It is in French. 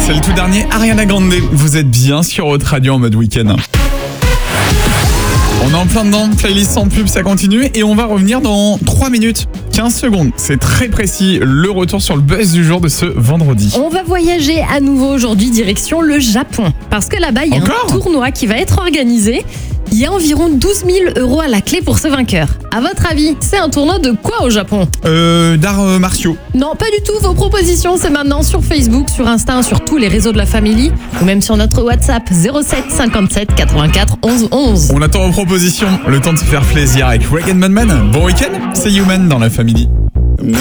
C'est le tout dernier Ariana Grande. Vous êtes bien sur Haute Radio en mode week-end. On est en plein dedans, playlist sans pub, ça continue et on va revenir dans 3 minutes, 15 secondes. C'est très précis, le retour sur le buzz du jour de ce vendredi. On va voyager à nouveau aujourd'hui direction le Japon. Parce que là-bas, il y a un tournoi qui va être organisé. Il y a environ 12 000 € à la clé pour ce vainqueur. À votre avis, c'est un tournoi de quoi au Japon ? D'arts martiaux. Non, pas du tout. Vos propositions, c'est maintenant sur Facebook, sur Insta, sur tous les réseaux de la famille ou même sur notre WhatsApp 07 57 84 11 11. On attend vos propositions. Le temps de se faire plaisir avec Regan Man. Bon week-end, c'est Human dans la famille.